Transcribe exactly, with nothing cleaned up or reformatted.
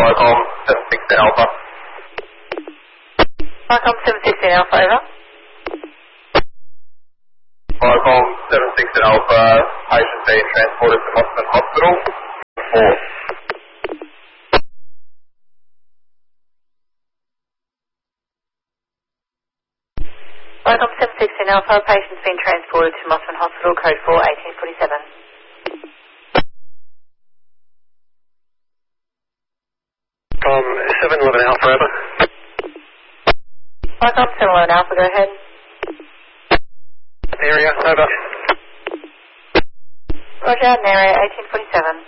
Viacom seven six Alpha. Viacom seven six Alpha, over. Viacom seven six Alpha, patient being transported to Mosman Hospital. Four. Viacom seven six Alpha, patient's been transported to Mosman Hospital, code four, eighteen forty-seven. Viacom seven eleven Alpha, over. Viacom seven eleven Alpha, go ahead. Area, over. Roger, out in area, eighteen forty-seven.